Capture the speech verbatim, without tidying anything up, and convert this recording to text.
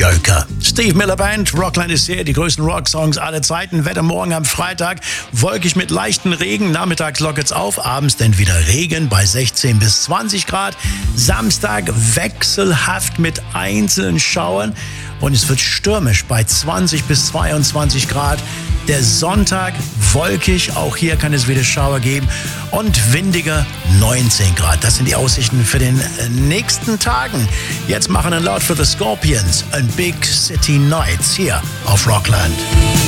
Joker. Steve Miller Band, Rockland ist hier, die größten Rocksongs aller Zeiten. Wetter morgen am Freitag, wolkig mit leichten Regen, nachmittags lockert's auf, abends dann wieder Regen bei sechzehn bis zwanzig Grad. Samstag wechselhaft mit einzelnen Schauern und es wird stürmisch bei zwanzig bis zweiundzwanzig Grad. Der Sonntag wolkig, auch hier kann es wieder Schauer geben und windiger neunzehn Grad. Das sind die Aussichten für den nächsten Tagen. Jetzt machen wir laut für The Scorpions and Big City Nights hier auf Rockland.